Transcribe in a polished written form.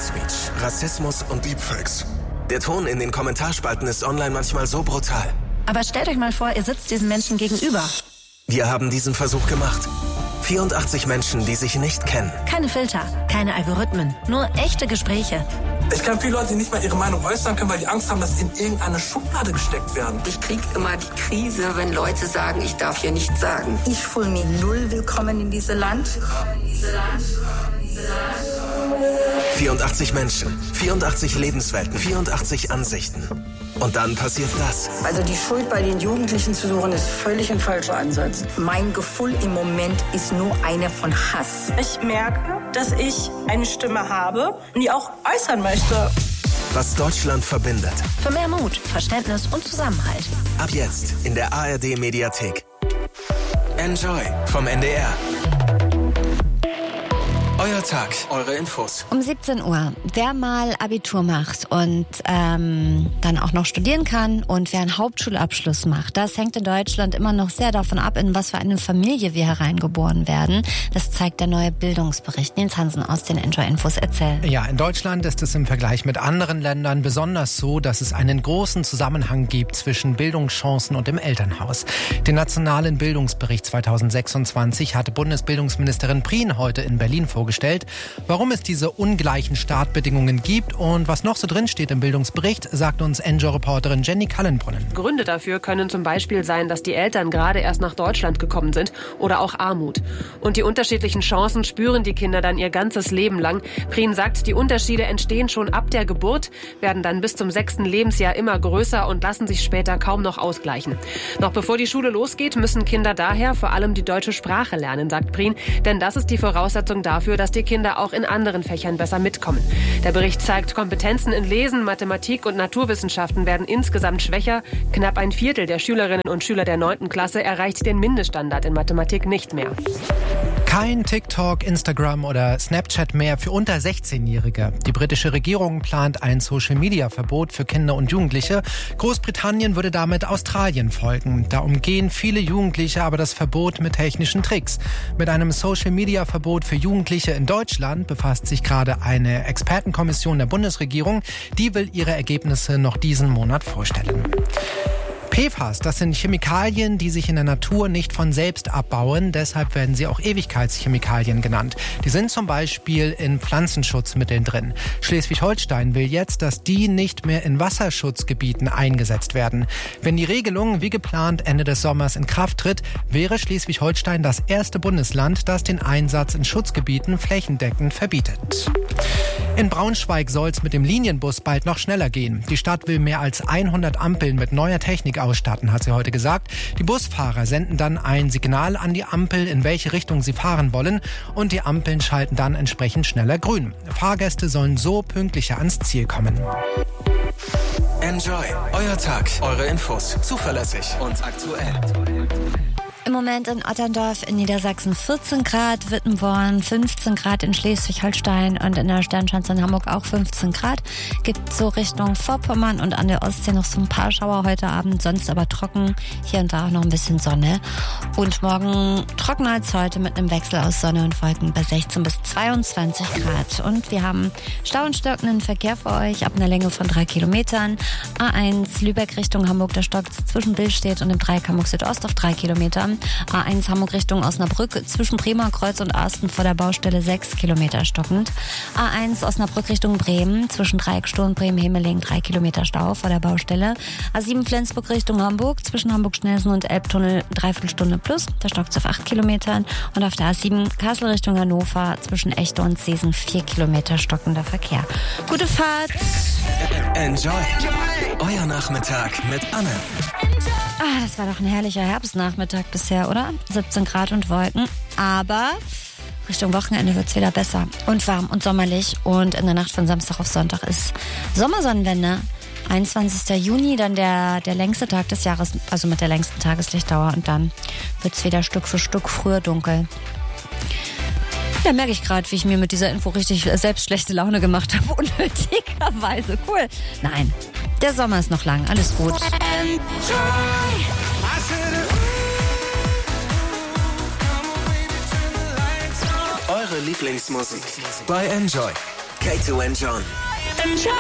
Hate Speech, Rassismus und Deepfakes. Der Ton in den Kommentarspalten ist online manchmal so brutal. Aber stellt euch mal vor, ihr sitzt diesen Menschen gegenüber. Wir haben diesen Versuch gemacht. 84 Menschen, die sich nicht kennen. Keine Filter, keine Algorithmen, nur echte Gespräche. Ich kenne viele Leute, die nicht mal ihre Meinung äußern können, weil die Angst haben, dass sie in irgendeine Schublade gesteckt werden. Ich kriege immer die Krise, wenn Leute sagen, ich darf hier nichts sagen. Ich fühle mich null willkommen in diesem Land. 84 Menschen, 84 Lebenswelten, 84 Ansichten. Und dann passiert das. Also die Schuld bei den Jugendlichen zu suchen, ist völlig ein falscher Ansatz. Mein Gefühl im Moment ist nur eine von Hass. Ich merke, dass ich eine Stimme habe und die auch äußern möchte. Was Deutschland verbindet. Für mehr Mut, Verständnis und Zusammenhalt. Ab jetzt in der ARD-Mediathek. Enjoy vom NDR. Euer Tag, eure Infos. Um 17 Uhr. Wer mal Abitur macht und dann auch noch studieren kann und wer einen Hauptschulabschluss macht, das hängt in Deutschland immer noch sehr davon ab, in was für eine Familie wir hereingeboren werden. Das zeigt der neue Bildungsbericht. Nils Hansen aus den Enjoy-Infos erzählt. Ja, in Deutschland ist es im Vergleich mit anderen Ländern besonders so, dass es einen großen Zusammenhang gibt zwischen Bildungschancen und dem Elternhaus. Den nationalen Bildungsbericht 2026 hatte Bundesbildungsministerin Prien heute in Berlin vorgestellt. Warum es diese ungleichen Startbedingungen gibt und was noch so drin steht im Bildungsbericht, sagt uns Enjoy-Reporterin Jenny Kallenbrunnen. Gründe dafür können zum Beispiel sein, dass die Eltern gerade erst nach Deutschland gekommen sind oder auch Armut. Und die unterschiedlichen Chancen spüren die Kinder dann ihr ganzes Leben lang. Prien sagt, die Unterschiede entstehen schon ab der Geburt, werden dann bis zum 6. Lebensjahr immer größer und lassen sich später kaum noch ausgleichen. Noch bevor die Schule losgeht, müssen Kinder daher vor allem die deutsche Sprache lernen, sagt Prien, denn das ist die Voraussetzung dafür, dass die Kinder auch in anderen Fächern besser mitkommen. Der Bericht zeigt, Kompetenzen in Lesen, Mathematik und Naturwissenschaften werden insgesamt schwächer. Knapp ein Viertel der Schülerinnen und Schüler der 9. Klasse erreicht den Mindeststandard in Mathematik nicht mehr. Kein TikTok, Instagram oder Snapchat mehr für unter 16-Jährige. Die britische Regierung plant ein Social-Media-Verbot für Kinder und Jugendliche. Großbritannien würde damit Australien folgen. Da umgehen viele Jugendliche aber das Verbot mit technischen Tricks. Mit einem Social-Media-Verbot für Jugendliche in Deutschland befasst sich gerade eine Expertenkommission der Bundesregierung. Die will ihre Ergebnisse noch diesen Monat vorstellen. PFAS, das sind Chemikalien, die sich in der Natur nicht von selbst abbauen. Deshalb werden sie auch Ewigkeitschemikalien genannt. Die sind zum Beispiel in Pflanzenschutzmitteln drin. Schleswig-Holstein will jetzt, dass die nicht mehr in Wasserschutzgebieten eingesetzt werden. Wenn die Regelung wie geplant Ende des Sommers in Kraft tritt, wäre Schleswig-Holstein das erste Bundesland, das den Einsatz in Schutzgebieten flächendeckend verbietet. In Braunschweig soll es mit dem Linienbus bald noch schneller gehen. Die Stadt will mehr als 100 Ampeln mit neuer Technik ausstatten, hat sie heute gesagt. Die Busfahrer senden dann ein Signal an die Ampel, in welche Richtung sie fahren wollen, und die Ampeln schalten dann entsprechend schneller grün. Fahrgäste sollen so pünktlicher ans Ziel kommen. Enjoy, euer Tag, eure Infos, zuverlässig und aktuell. Im Moment in Otterndorf in Niedersachsen 14 Grad, Wittenborn 15 Grad in Schleswig-Holstein und in der Sternschanze in Hamburg auch 15 Grad. Gibt so Richtung Vorpommern und an der Ostsee noch so ein paar Schauer heute Abend, sonst aber trocken. Hier und da auch noch ein bisschen Sonne. Und morgen trockener als heute mit einem Wechsel aus Sonne und Wolken bei 16 bis 22 Grad. Und wir haben Stau und stockenden Verkehr für euch ab einer Länge von 3 Kilometern. A1 Lübeck Richtung Hamburg, der stockt zwischen Billstedt und dem Dreieck Hamburg Südost auf 3 Kilometer. A1 Hamburg Richtung Osnabrück zwischen Bremer Kreuz und Arsten vor der Baustelle 6 Kilometer stockend. A1 Osnabrück Richtung Bremen zwischen Dreieck Sturm Bremen-Hemeling 3 Kilometer Stau vor der Baustelle. A7 Flensburg Richtung Hamburg zwischen Hamburg-Schnelsen und Elbtunnel 3/4 Stunde plus. Da stockt es auf 8 Kilometern. Und auf der A7 Kassel Richtung Hannover zwischen Echte und Seesen 4 Kilometer stockender Verkehr. Gute Fahrt! Enjoy! Euer Nachmittag mit Anne. Das war doch ein herrlicher Herbstnachmittag bisher, oder? 17 Grad und Wolken. Aber Richtung Wochenende wird es wieder besser. Und warm und sommerlich. Und in der Nacht von Samstag auf Sonntag ist Sommersonnenwende. 21. Juni, dann der längste Tag des Jahres, also mit der längsten Tageslichtdauer. Und dann wird es wieder Stück für Stück früher dunkel. Da merke ich gerade, wie ich mir mit dieser Info richtig selbst schlechte Laune gemacht habe. Unnötigerweise. Cool. Nein, der Sommer ist noch lang. Alles gut. Eure Lieblingsmusik bei Enjoy. K2 and John.